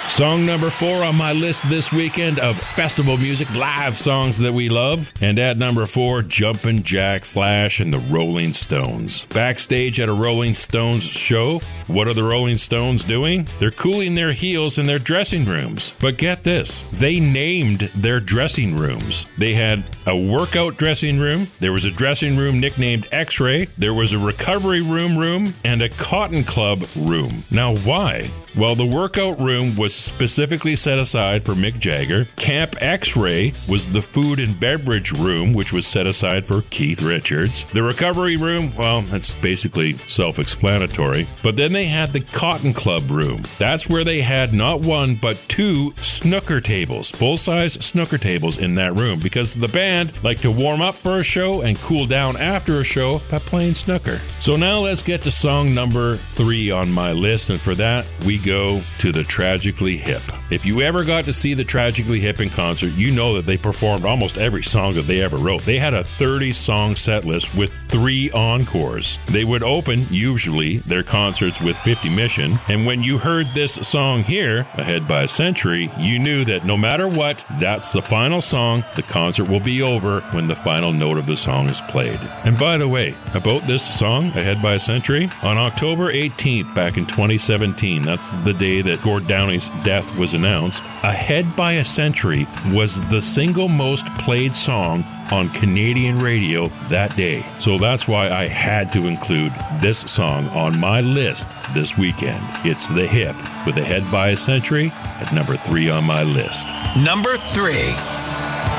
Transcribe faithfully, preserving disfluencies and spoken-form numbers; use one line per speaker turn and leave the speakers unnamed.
Song number four on my list this weekend of festival music, live songs that we love. And at number four, Jumpin' Jack Flash and the Rolling Stones. Backstage at a Rolling Stones show, what are the Rolling Stones doing? They're cooling their heels in their dressing rooms. But get this, they named their dressing rooms. They had a workout dressing room, there was a dressing room nicknamed X-Ray, there was a recovery room room, and a Cotton Club room. Now why? Well, the workout room was specifically set aside for Mick Jagger. Camp X-Ray was the food and beverage room, which was set aside for Keith Richards. The recovery room, well, that's basically self-explanatory. But then they had the Cotton Club room. That's where they had not one, but two snooker tables, full-size snooker tables in that room, because the band liked to warm up for a show and cool down after a show by playing snooker. So now let's get to song number three on my list, and for that, we go to the Tragically Hip. If you ever got to see the Tragically Hip in concert, you know that they performed almost every song that they ever wrote. They had a thirty-song set list with three encores. They would open, usually, their concerts with fifty Mission, and when you heard this song here, Ahead by a Century, you knew that no matter what, that's the final song. The concert will be over when the final note of the song is played. And by the way, about this song, Ahead by a Century, on October eighteenth back in twenty seventeen, that's the day that Gord Downie's death was announced, Ahead by a Century was the single most played song on Canadian radio that day. So that's why I had to include this song on my list this weekend. It's The Hip with Ahead by a Century at number three on my list.
Number three.